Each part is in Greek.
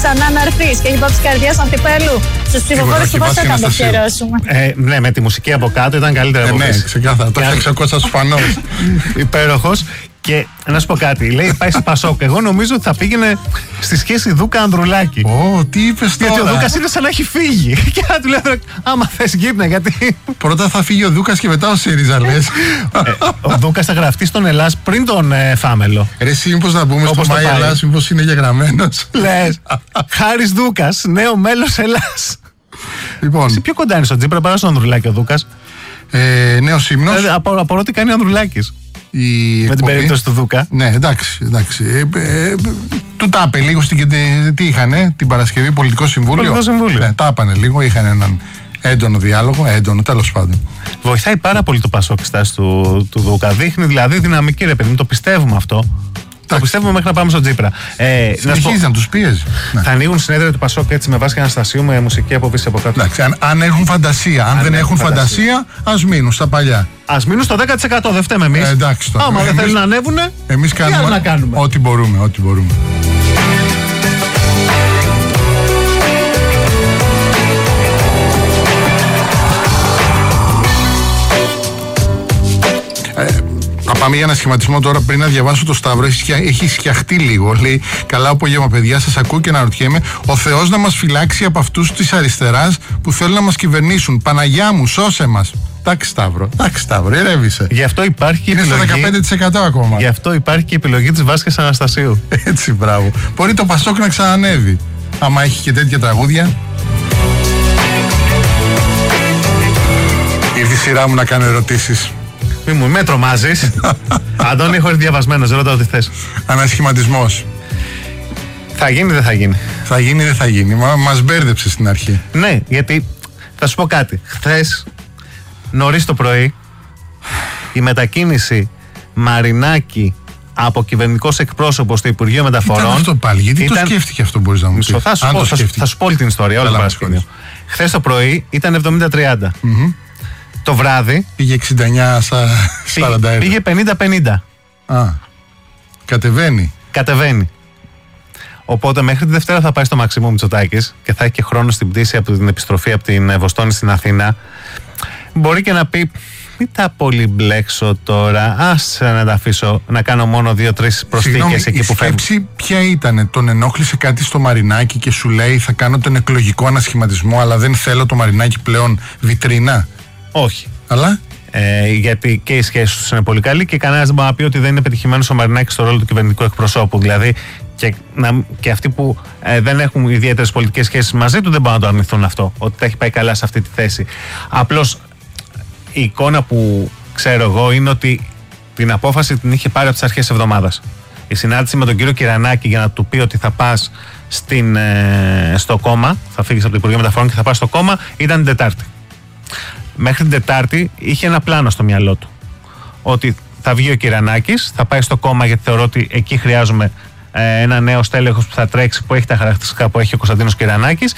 ξανά να έρθεις και γύρω της καρδιάς Ανθιπέλου. Στους ψηφοφόρους του Πασόκ να το αφιερώσουμε. Ναι, με τη μουσική από κάτω ήταν καλύτερα. Ναι, ξεκάθαρα. Το έφτιαξε ο Κώστας Σπανός. Υπέροχος. Και να σου πω κάτι, λέει πάει στο Πασόκ. Εγώ νομίζω ότι θα πήγαινε στη σχέση Δούκα-Ανδρουλάκη. Τι είπες τώρα? Γιατί ο Δούκας είναι σαν να έχει φύγει. Και να του λέω, άμα θες γύρνα, γιατί. Πρώτα θα φύγει ο Δούκας και μετά ο ΣΥΡΙΖΑ, λες. Ο Δούκας θα γραφτεί στον Ελλάς πριν τον Φάμελο. Ρε εσύ μήπως να πούμε στο Μάη Ελλάς, μήπως είναι γεγραμμένος. Λες, Χάρης Δούκας, νέο μέλος Ελλάς. Λοιπόν. Σε πιο κοντά είναι στο Τζίπρα, παρά στον Ανδρουλάκη ο Δούκας. Νέος ύμνος. Απορώ τι κάνει ο Ανδρουλάκης. Με την περίπτωση του Δούκα. Ναι, εντάξει. Του τα είπε λίγο τι είχανε την Παρασκευή, Πολιτικό Συμβούλιο. Ναι, τα είπανε λίγο, είχαν έναν έντονο διάλογο, τέλος πάντων. Βοηθάει πάρα πολύ το Πασόκ στη στάση του Δούκα. Δείχνει δηλαδή δυναμική, ρε παιδί μου, το πιστεύουμε αυτό. Το πιστεύουμε μέχρι να πάμε στο Τζίπρα. Συνεχίζει να τους πίεζει. Θα ανοίγουν συνέδρια του Πασόκ έτσι με Βάσια Αναστασίου με μουσική αποβίση από κάτω. Αν έχουν φαντασία. Αν δεν έχουν φαντασία, ας μείνουν στα παλιά. Ας μείνουν στο 10%, δεν φταίμε εμείς. Άμα δεν θέλουν να ανέβουνε, εμείς κάνουμε ό,τι μπορούμε. Να πάμε για ένα σχηματισμό τώρα πριν να διαβάσω το Σταύρο. Έχει σκιαχτεί λίγο. Λέει: καλά απόγευμα, παιδιά, σας ακούω και αναρωτιέμαι. Ο Θεός να μας φυλάξει από αυτούς της αριστεράς που θέλουν να μας κυβερνήσουν. Παναγιά μου, σώσε μας. Εντάξει, Σταύρο, ηρεύησε. Γι' αυτό υπάρχει και είναι επιλογή. Στο 15% ακόμα. Γι' αυτό υπάρχει και η επιλογή της Βάσκας Αναστασίου. Έτσι, μπράβο. Μπορεί το Πασόκ να ξανανεύει. Άμα έχει και τέτοια τραγούδια. Ήρθε η σειρά μου να κάνω ερωτήσεις. Μη μου με τρομάζεις. Αντώνη, έχω διαβασμένος, ρώτα ό,τι θες. Ανασχηματισμός. Θα γίνει ή δεν θα γίνει? Θα γίνει ή δεν θα γίνει? Μας μπέρδεψε στην αρχή. Ναι, γιατί θα σου πω κάτι. Χθες, νωρίς το πρωί, η μετακίνηση Μαρινάκη από κυβερνητικός εκπρόσωπο στο Υπουργείο Μεταφορών. Ήταν αυτό πάλι, γιατί το σκέφτηκε αυτό, μπορείς να μου πεις? Θα σου πω όλη την ιστορία, όλα παρασκήνιο. Χθες το πρωί ήταν 70-30. Το βράδυ πήγε 69-41. Πήγε 50-50. Κατεβαίνει. Οπότε μέχρι τη Δευτέρα θα πάει στο Μαξίμου Μητσοτάκης και θα έχει και χρόνο στην πτήση από την επιστροφή από την Βοστόνη στην Αθήνα. Μπορεί και να πει: μην τα πολυμπλέξω τώρα. Άσε να τα αφήσω να κάνω μόνο 2-3 προσθήκες εκεί που φεύγουν. Η σκέψη ποια ήτανε? Τον ενόχλησε κάτι στο Μαρινάκι και σου λέει: θα κάνω τον εκλογικό ανασχηματισμό, αλλά δεν θέλω το Μαρινάκι πλέον βιτρίνα? Όχι. Αλλά. Γιατί και οι σχέσεις τους είναι πολύ καλή και κανένας δεν μπορεί να πει ότι δεν είναι πετυχημένος ο Μαρινάκης στο ρόλο του κυβερνητικού εκπροσώπου. Δηλαδή και αυτοί που δεν έχουν ιδιαίτερες πολιτικές σχέσεις μαζί του δεν μπορούν να το αρνηθούν αυτό, ότι τα έχει πάει καλά σε αυτή τη θέση. Απλώς η εικόνα που ξέρω εγώ είναι ότι την απόφαση την είχε πάρει από τις αρχές της εβδομάδας. Η συνάντηση με τον κύριο Κυρανάκη για να του πει ότι θα πας στο κόμμα, θα φύγεις από το Υπουργείο Μεταφορών και θα πας στο κόμμα, ήταν την Τετάρτη. Μέχρι την Τετάρτη είχε ένα πλάνο στο μυαλό του. Ότι θα βγει ο Κυρανάκης, θα πάει στο κόμμα γιατί θεωρώ ότι εκεί χρειάζομαι ένα νέο στέλεχος που θα τρέξει, που έχει τα χαρακτηριστικά που έχει ο Κωνσταντίνος Κυρανάκης.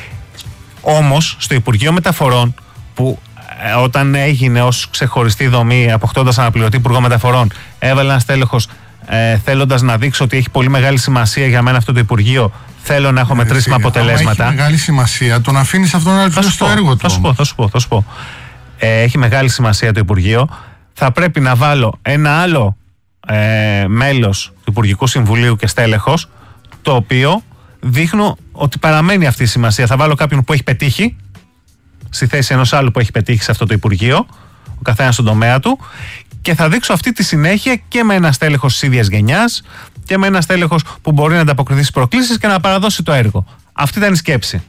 Όμως στο Υπουργείο Μεταφορών, που όταν έγινε ως ξεχωριστή δομή, αποκτώντας αναπληρωτή Υπουργό Μεταφορών, έβαλε ένα στέλεχος θέλοντας να δείξω ότι έχει πολύ μεγάλη σημασία για μένα αυτό το Υπουργείο. Θέλω να έχω μετρήσιμα αποτελέσματα. Έχει μεγάλη σημασία. Τον αφήνεις αυτόν να αρχίσει το έργο του. Θα σου πω. Έχει μεγάλη σημασία το Υπουργείο. Θα πρέπει να βάλω ένα άλλο μέλος του Υπουργικού Συμβουλίου και στέλεχος, το οποίο δείχνω ότι παραμένει αυτή η σημασία. Θα βάλω κάποιον που έχει πετύχει στη θέση ενός άλλου που έχει πετύχει σε αυτό το Υπουργείο, ο καθένας στον τομέα του, και θα δείξω αυτή τη συνέχεια και με ένα στέλεχος της ίδιας γενιάς και με ένα στέλεχος που μπορεί να ανταποκριθεί στις προκλήσεις και να παραδώσει το έργο. Αυτή ήταν η σκέψη.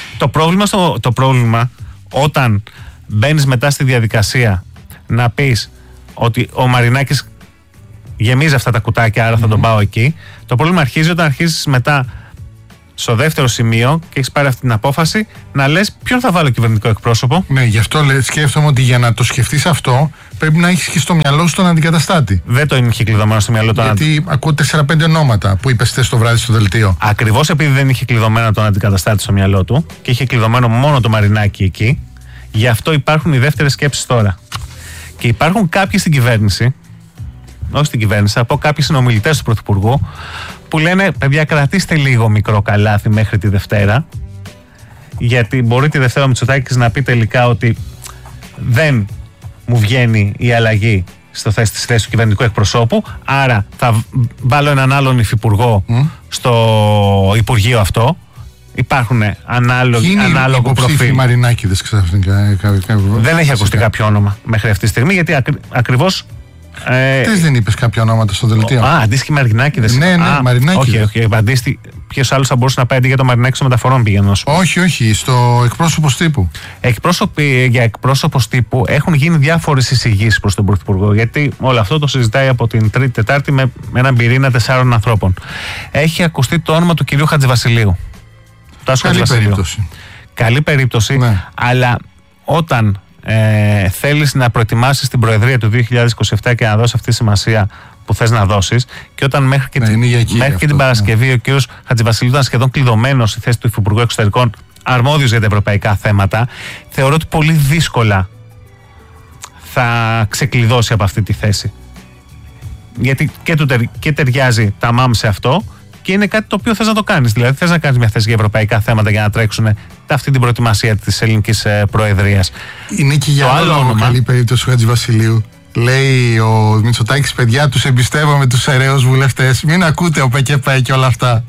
Το πρόβλημα όταν μπαίνεις μετά στη διαδικασία να πεις ότι ο Μαρινάκης γεμίζει αυτά τα κουτάκια, άρα θα τον πάω εκεί. Το πρόβλημα αρχίζει όταν αρχίζεις μετά στο δεύτερο σημείο και έχεις πάρει αυτή την απόφαση να λες ποιον θα βάλω κυβερνητικό εκπρόσωπο. Ναι, γι' αυτό σκέφτομαι ότι για να το σκεφτείς αυτό πρέπει να έχεις και στο μυαλό σου τον αντικαταστάτη. Δεν το είχε κλειδωμένο στο μυαλό του. Γιατί ακούω 4-5 ονόματα που είπες χθες το βράδυ στο δελτίο. Ακριβώς επειδή δεν είχε κλειδωμένο τον αντικαταστάτη στο μυαλό του και είχε κλειδωμένο μόνο το Μαρινάκι εκεί, γι' αυτό υπάρχουν οι δεύτερες σκέψεις τώρα. Και υπάρχουν κάποιοι στην κυβέρνηση, όχι στην κυβέρνηση, από κάποιοι συνομιλητές του Πρωθυπουργού, που λένε παιδιά κρατήστε λίγο μικρό καλάθι μέχρι τη Δευτέρα, γιατί μπορεί τη Δευτέρα ο Μητσοτάκης να πει τελικά ότι δεν μου βγαίνει η αλλαγή στη θέση του κυβερνητικού εκπροσώπου, άρα θα βάλω έναν άλλον υφυπουργό στο Υπουργείο αυτό. Υπάρχουν ανάλογο προφίλ. Μαρινάκηδες ξαφνικά. Δεν έχει ακουστεί κάποιο όνομα μέχρι αυτή τη στιγμή, γιατί ακριβώς. Δεν είπες κάποια ονόματα στο δελτίο. Αντίστοιχη Μαρινάκηδες. Ναι, Μαρινάκηδες. Όχι. Ποιος άλλος θα μπορούσε να πάει αντί για το Μαρινάκη στο μεταφορών πήγαινε. Όχι, στο εκπρόσωπος τύπου. Για εκπρόσωπος τύπου έχουν γίνει διάφορες εισηγήσεις προς τον Πρωθυπουργό, γιατί όλο αυτό το συζητάει από την Τρίτη Τετάρτη με έναν πυρήνα 4 ανθρώπων. Έχει ακουστεί το όνομα του κυρίου Χατζηβασιλείου. Καλή περίπτωση, ναι. Αλλά όταν θέλεις να προετοιμάσεις την Προεδρία του 2027 και να δώσεις αυτή τη σημασία που θες να δώσεις, και όταν μέχρι και την Παρασκευή ο κύριος Χατζηβασιλείου ήταν σχεδόν κλειδωμένος στη θέση του Υφυπουργού Εξωτερικών, αρμόδιος για τα ευρωπαϊκά θέματα, θεωρώ ότι πολύ δύσκολα θα ξεκλειδώσει από αυτή τη θέση. Γιατί και ταιριάζει τα μάμ σε αυτό, και είναι κάτι το οποίο θες να το κάνεις. Δηλαδή, θες να κάνεις μια θέση για ευρωπαϊκά θέματα για να τρέξουν αυτή την προετοιμασία της ελληνικής προεδρίας. Είναι και για άλλο καλή περίπτωση του Χατζηβασιλείου. Λέει ο Μητσοτάκης, παιδιά, τους εμπιστεύομαι τους αιρέους βουλευτές. Μην ακούτε ο ΠΚΠ και όλα αυτά.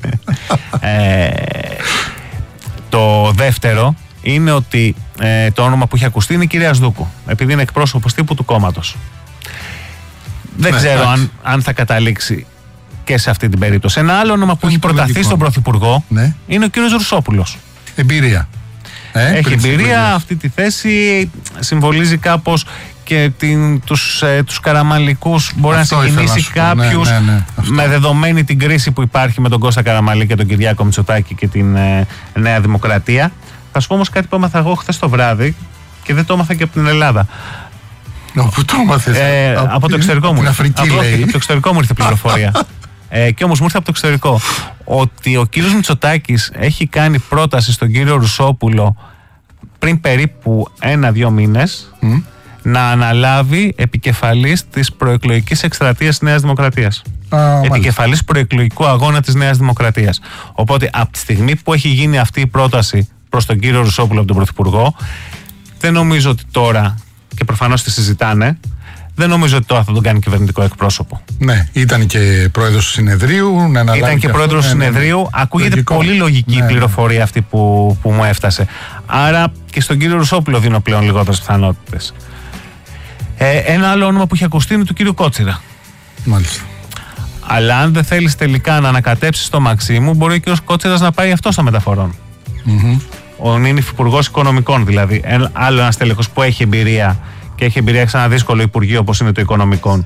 Το δεύτερο είναι ότι το όνομα που έχει ακουστεί είναι η κυρία Σδούκου, επειδή είναι εκπρόσωπος τύπου του κόμματος. Δεν ξέρω αν θα καταλήξει και σε αυτή την περίπτωση. Ένα άλλο όνομα που έχει προταθεί στον Πρωθυπουργό είναι ο κύριος Ρουσόπουλος. Εμπειρία. Έχει εμπειρία. Αυτή τη θέση συμβολίζει κάπως και τους καραμαλικούς. Μπορεί να συγκινήσει κάποιους με δεδομένη την κρίση που υπάρχει με τον Κώστα Καραμαλή και τον Κυριάκο Μητσοτάκη και την Νέα Δημοκρατία. Θα σου πω όμως κάτι που έμαθα εγώ χθες το βράδυ και δεν το έμαθα και από την Ελλάδα. Πού το έμαθες? Από το εξωτερικό μου. Από το εξωτερικό μου ήρθε πληροφορία. Και όμως μου ήρθε από το εξωτερικό ότι ο κύριος Μητσοτάκης έχει κάνει πρόταση στον κύριο Ρουσόπουλο πριν περίπου 1-2 μήνες να αναλάβει επικεφαλής της προεκλογικής εκστρατείας της Νέας Δημοκρατίας. Επικεφαλής προεκλογικού αγώνα της Νέας Δημοκρατίας. Οπότε από τη στιγμή που έχει γίνει αυτή η πρόταση προς τον κύριο Ρουσόπουλο από τον Πρωθυπουργό, δεν νομίζω ότι τώρα, και προφανώς τη συζητάνε, δεν νομίζω ότι τώρα θα τον κάνει κυβερνητικό εκπρόσωπο. Ναι, ήταν και πρόεδρος του συνεδρίου. Ήταν και πρόεδρος του συνεδρίου. Ακούγεται λογικό. Πολύ λογική η πληροφορία αυτή που μου έφτασε. Άρα και στον κύριο Ρουσόπουλο δίνω πλέον λιγότερες πιθανότητες. Ένα άλλο όνομα που έχει ακουστεί είναι του κύριου Κότσιρα. Μάλιστα. Αλλά αν δεν θέλεις τελικά να ανακατέψεις το Μαξίμου, μπορεί ο κύριος Κότσιρας να πάει αυτό στα μεταφορών. Είναι υφυπουργός οικονομικών, δηλαδή. Άλλο ένας τέλεχος που έχει εμπειρία και έχει εμπειρία σε ένα δύσκολο υπουργείο όπως είναι το οικονομικών.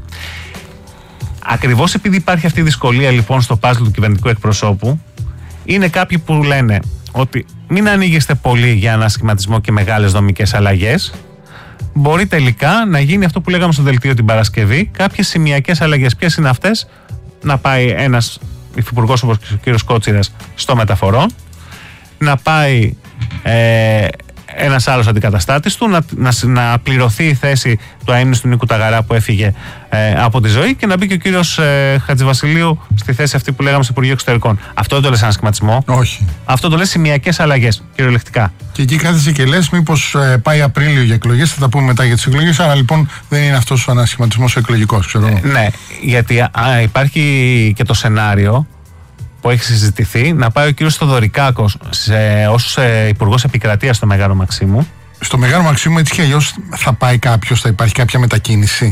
Ακριβώς επειδή υπάρχει αυτή η δυσκολία λοιπόν στο παζλ του κυβερνητικού εκπροσώπου, είναι κάποιοι που λένε ότι μην ανοίγεστε πολύ για ανασχηματισμό και μεγάλες δομικές αλλαγές. Μπορεί τελικά να γίνει αυτό που λέγαμε στο δελτίο την Παρασκευή, κάποιες σημειακές αλλαγές. Ποιες είναι αυτές? Να πάει ένας υφυπουργός όπως ο κύριος Κότσιρας στο μεταφορών, να πάει ένας άλλος αντικαταστάτης του, να πληρωθεί η θέση του αείμνηστου Νίκου Ταγαρά που έφυγε από τη ζωή και να μπει και ο κύριος Χατζηβασιλείου στη θέση αυτή που λέγαμε στο Υπουργείο Εξωτερικών. Αυτό δεν το λες ανασχηματισμό? Όχι. Αυτό το λες σημειακές αλλαγές, κυριολεκτικά. Και εκεί κάθεσαι και λες μήπως πάει Απρίλιο για εκλογές, θα τα πούμε μετά για τις εκλογές, αλλά λοιπόν δεν είναι αυτός ο ανασχηματισμός ο εκλογικός, ξέρω. Ναι, γιατί υπάρχει και το σενάριο που έχει συζητηθεί να πάει ο κύριος Θοδωρικάκος ως υπουργός επικρατείας στο Μεγάλο Μαξίμου. Στο Μεγάλο Μαξίμου έτσι και αλλιώς θα πάει κάποιος, θα υπάρχει κάποια μετακίνηση?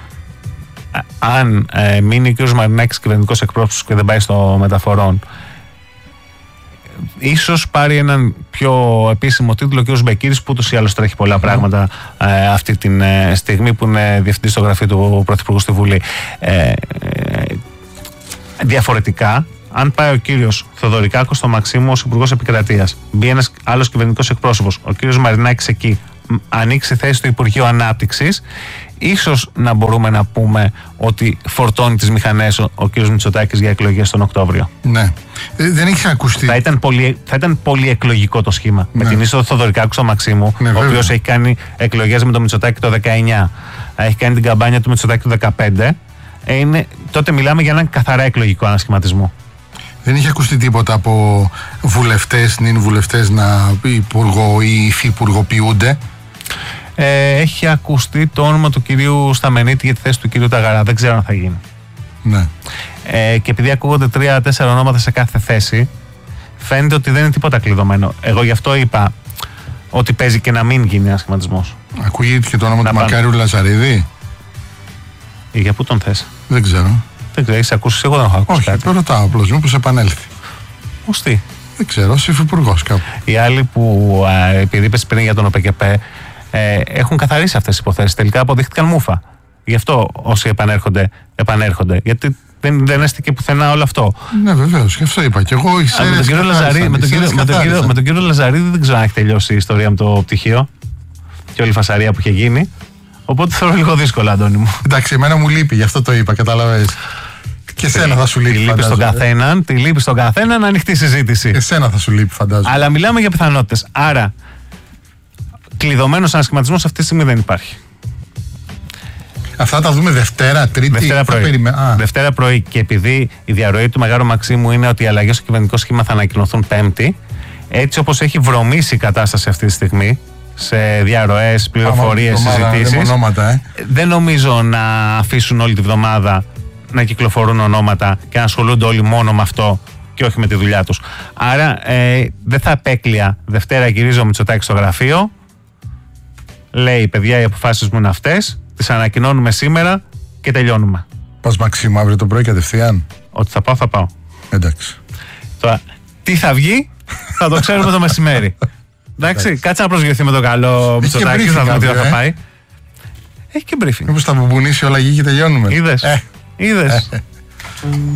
Αν μείνει ο κύριος Μαρινάκης κυβερνητικός εκπρόσωπος και δεν πάει στο μεταφορών, ίσως πάρει έναν πιο επίσημο τίτλο ο κύριος Μπεκύρης, που ούτως ή άλλως τρέχει πολλά πράγματα αυτή τη στιγμή που είναι διευθυντής στο γραφείο του Πρωθυπουργού στη Βουλή. Διαφορετικά, αν πάει ο κύριος Θοδωρικάκος στο Μαξίμου ως υπουργός επικρατείας, μπει ένας άλλος κυβερνητικός εκπρόσωπος, ο κύριος Μαρινάκης εκεί, ανοίξει θέση στο Υπουργείο Ανάπτυξης, ίσως να μπορούμε να πούμε ότι φορτώνει τις μηχανές ο κύριος Μητσοτάκης για εκλογές τον Οκτώβριο. Ναι. Δεν έχει ακουστεί. Θα ήταν πολύ εκλογικό το σχήμα. Ναι. Με την είσοδο Θοδωρικάκου στο Μαξίμου, ναι, ο οποίος έχει κάνει εκλογές με τον Μητσοτάκη το 19, έχει κάνει την καμπάνια του Μητσοτάκη το 15. τότε μιλάμε για έναν καθαρά εκλογικό ανασχηματισμό. Δεν είχε ακουστεί τίποτα από βουλευτές, νυν βουλευτές να υπουργό ή υφυπουργοποιούνται. Έχει ακουστεί το όνομα του κυρίου Σταμενίτη για τη θέση του κυρίου Ταγαρά. Δεν ξέρω αν θα γίνει. Ναι. Και επειδή ακούγονται 3-4 ονόματα σε κάθε θέση, φαίνεται ότι δεν είναι τίποτα κλειδωμένο. Εγώ γι' αυτό είπα ότι παίζει και να μην γίνει ένα σχηματισμός. Ακούγεται και το όνομα του Μακάριου Λαζαρίδη. Για πού τον θες? Δεν ξέρω. Δεν ξέρω, έχεις ακούσει? Εγώ δεν έχω ακούσει. Όχι, το ρωτάω απλώς, μήπως επανέλθει. Ως τι? Δεν ξέρω, ως υφυπουργός κάπου. Οι άλλοι που επειδή είπες πριν για τον ΟΠΕΚΕΠΕ, έχουν καθαρίσει αυτές τις υποθέσεις. Τελικά αποδείχτηκαν μούφα. Γι' αυτό όσοι επανέρχονται. Γιατί δεν έστηκε πουθενά όλο αυτό. Ναι, βεβαίως, γι' αυτό είπα. Και εγώ με τον κύριο Λαζαρίδη δεν ξέρω αν έχει τελειώσει η ιστορία με το πτυχίο και όλη η φασαρία που είχε γίνει. Οπότε θεωρώ λίγο δύσκολο, Αντώνη μου. Εντάξει, εμένα μου λείπει, γι' αυτό το είπα, κατάλαβες. Και εσένα θα σου λείπει. Τη λείπει στον καθέναν, ανοιχτή συζήτηση. Και εσένα θα σου λείπει, φαντάζομαι. Αλλά μιλάμε για πιθανότητες. Άρα, κλειδωμένος ανασχηματισμός αυτή τη στιγμή δεν υπάρχει. Αυτά τα δούμε Δευτέρα, Τρίτη. Δευτέρα πρωί. Και επειδή η διαρροή του Μεγάρου Μαξίμου είναι ότι οι αλλαγές στο κυβερνητικό σχήμα θα ανακοινωθούν Πέμπτη, έτσι όπως έχει βρωμίσει η κατάσταση αυτή τη στιγμή, σε διαρροές, πληροφορίες, συζητήσεις, δεν νομίζω να αφήσουν όλη τη βδομάδα να κυκλοφορούν ονόματα και να ασχολούνται όλοι μόνο με αυτό και όχι με τη δουλειά τους. Άρα δεν θα απέκλεια Δευτέρα γυρίζω ο Μητσοτάκης στο γραφείο, λέει παιδιά οι αποφάσεις μου είναι αυτές, τις ανακοινώνουμε σήμερα και τελειώνουμε. Πας Μαξίμου αύριο το πρωί κατευθείαν? Ότι θα πάω, θα πάω. Εντάξει. Τώρα, τι θα βγει θα το ξέρουμε το μεσημέρι. Εντάξει, κάτσε να προσγειωθεί με το καλό Μητσοτάκη, να δούμε τι θα πάει. Έχει και briefing. Μήπως θα μπουμπουνίσει όλα γη και τελειώνουμε. Είδες.